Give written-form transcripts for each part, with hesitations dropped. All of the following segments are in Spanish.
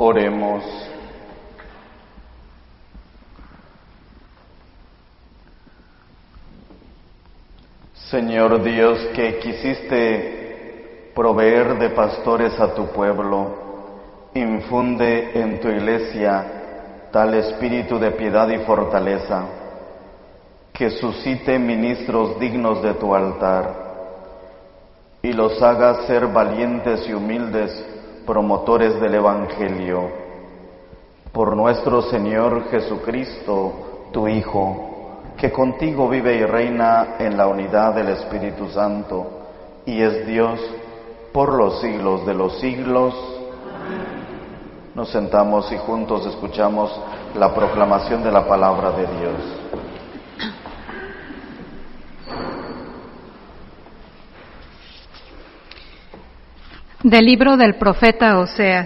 Oremos. Señor Dios, que quisiste proveer de pastores a tu pueblo, infunde en tu Iglesia tal espíritu de piedad y fortaleza, que suscite ministros dignos de tu altar y los haga ser valientes y humildes promotores del Evangelio. Por nuestro Señor Jesucristo, tu Hijo, que contigo vive y reina en la unidad del Espíritu Santo, y es Dios por los siglos de los siglos. Amén. Nos sentamos y juntos escuchamos la proclamación de la palabra de Dios. Del libro del profeta Oseas.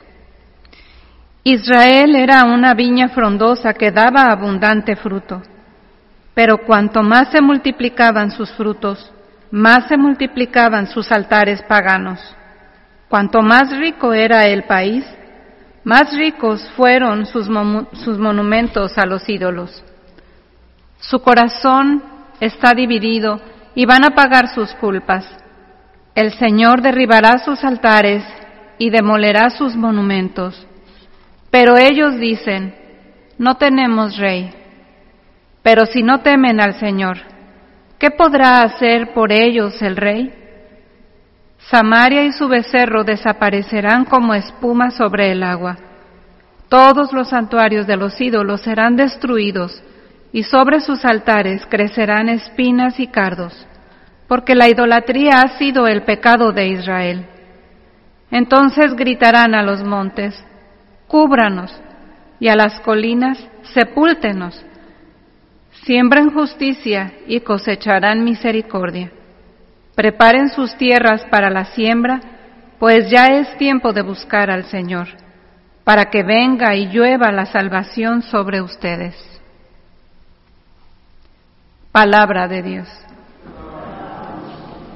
Israel era una viña frondosa que daba abundante fruto, pero cuanto más se multiplicaban sus frutos, más se multiplicaban sus altares paganos. Cuanto más rico era el país, más ricos fueron sus monumentos a los ídolos. Su corazón está dividido y van a pagar sus culpas. El Señor derribará sus altares y demolerá sus monumentos. Pero ellos dicen, no tenemos rey. Pero si no temen al Señor, ¿qué podrá hacer por ellos el rey? Samaria y su becerro desaparecerán como espuma sobre el agua. Todos los santuarios de los ídolos serán destruidos, y sobre sus altares crecerán espinas y cardos, porque la idolatría ha sido el pecado de Israel. Entonces gritarán a los montes, cúbranos, y a las colinas, sepúltenos. Siembren justicia y cosecharán misericordia. Preparen sus tierras para la siembra, pues ya es tiempo de buscar al Señor, para que venga y llueva la salvación sobre ustedes. Palabra de Dios.